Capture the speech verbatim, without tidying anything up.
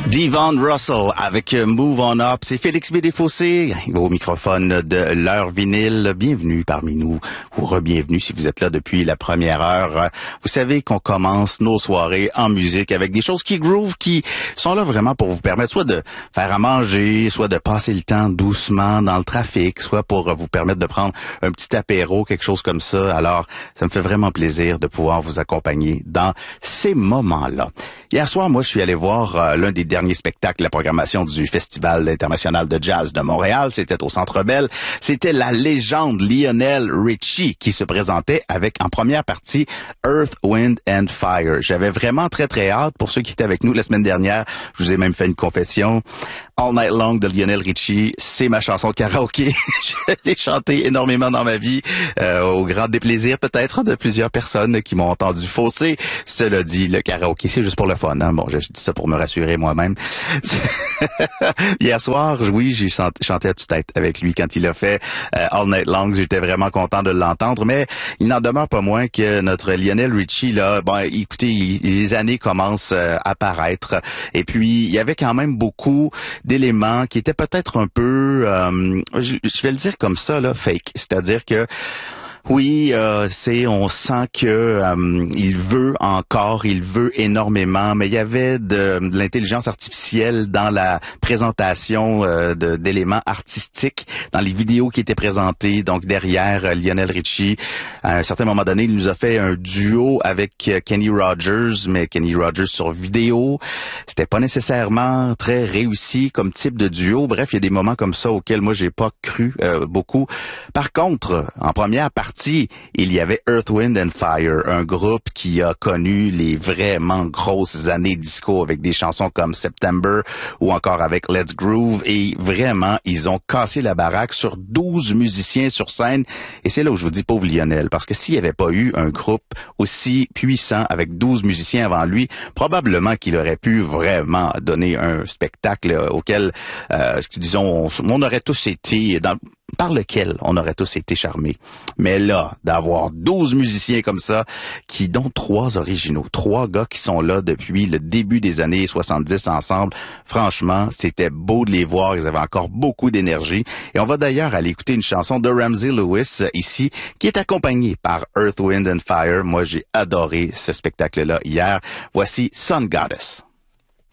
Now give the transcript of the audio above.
Devon Russell avec Move On Up. C'est Félix B. Desfossés au microphone de l'heure vinyle. Bienvenue parmi nous, ou re-bienvenue si vous êtes là depuis la première heure. Vous savez qu'on commence nos soirées en musique avec des choses qui groove, qui sont là vraiment pour vous permettre soit de faire à manger, soit de passer le temps doucement dans le trafic, soit pour vous permettre de prendre un petit apéro, quelque chose comme ça. Alors, ça me fait vraiment plaisir de pouvoir vous accompagner dans ces moments-là. Hier soir, moi, je suis allé voir euh, l'un des derniers spectacles de la programmation du Festival international de jazz de Montréal. C'était au Centre Bell. C'était la légende Lionel Richie qui se présentait avec, en première partie, Earth, Wind and Fire. J'avais vraiment très, très hâte. Pour ceux qui étaient avec nous la semaine dernière, je vous ai même fait une confession. All Night Long de Lionel Richie, c'est ma chanson de karaoké. Je l'ai chantée énormément dans ma vie, euh, au grand déplaisir peut-être de plusieurs personnes qui m'ont entendu fausser. Cela dit, le karaoké, c'est juste pour le fun. Hein? Bon, je, je dis ça pour me rassurer moi-même. Hier soir, oui, j'ai chanté, chanté à tue-tête avec lui quand il a fait euh, All Night Long. J'étais vraiment content de l'entendre, mais il n'en demeure pas moins que notre Lionel Richie, là, bon, écoutez, il, les années commencent euh, à paraître, et puis il y avait quand même beaucoup d'éléments qui étaient peut-être un peu, euh, je, je vais le dire comme ça, là, fake. C'est-à-dire que oui, euh, c'est, on sent que euh, il veut encore, il veut énormément, mais il y avait de, de l'intelligence artificielle dans la présentation euh, de, d'éléments artistiques, dans les vidéos qui étaient présentées. Donc derrière euh, Lionel Richie, à un certain moment donné, il nous a fait un duo avec euh, Kenny Rogers, mais Kenny Rogers sur vidéo. C'était pas nécessairement très réussi comme type de duo. Bref, il y a des moments comme ça auxquels moi j'ai pas cru euh, beaucoup. Par contre, en première partie, il y avait Earth, Wind and Fire, un groupe qui a connu les vraiment grosses années disco avec des chansons comme September ou encore avec Let's Groove, et vraiment, ils ont cassé la baraque sur douze musiciens sur scène, et c'est là où je vous dis pauvre Lionel, parce que s'il n'y avait pas eu un groupe aussi puissant avec douze musiciens avant lui, probablement qu'il aurait pu vraiment donner un spectacle auquel, euh, disons, on, on aurait tous été dans par lequel on aurait tous été charmés. Mais là, d'avoir douze musiciens comme ça, qui dont trois originaux, trois gars qui sont là depuis le début des années soixante-dix ensemble, franchement, c'était beau de les voir, ils avaient encore beaucoup d'énergie. Et on va d'ailleurs aller écouter une chanson de Ramsey Lewis ici, qui est accompagnée par Earth, Wind and Fire. Moi, j'ai adoré ce spectacle-là hier. Voici Sun Goddess.